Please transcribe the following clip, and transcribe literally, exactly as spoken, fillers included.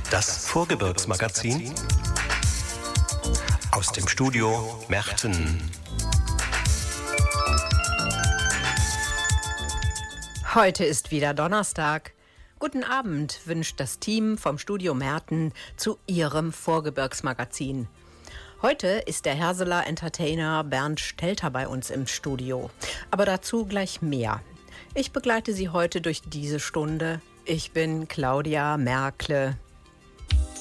Das Vorgebirgsmagazin aus dem Studio Merten. Heute ist wieder Donnerstag. Guten Abend wünscht das Team vom Studio Merten zu ihrem Vorgebirgsmagazin. Heute ist der Herseler Entertainer Bernd Stelter bei uns im Studio. Aber dazu gleich mehr. Ich begleite Sie heute durch diese Stunde. Ich bin Claudia Merkle.